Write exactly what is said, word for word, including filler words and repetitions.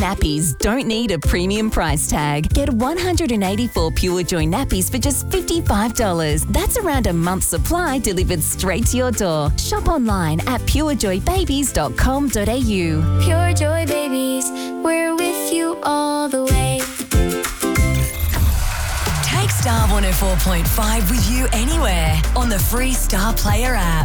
nappies don't need a premium price tag. Get one hundred eighty-four Pure Joy nappies for just fifty-five dollars. That's around a month's supply delivered straight to your door. Shop online at pure joy babies dot com dot a u. Pure Joy Babies, we're with you all the way. Take Star one oh four point five with you anywhere on the free Star Player app.